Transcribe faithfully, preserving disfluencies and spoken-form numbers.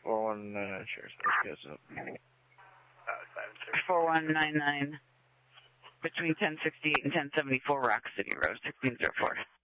four one nine nine, sure. Let's go. four one nine nine between ten sixty-eight and ten seventy-four Rock City Road, sixteen oh four.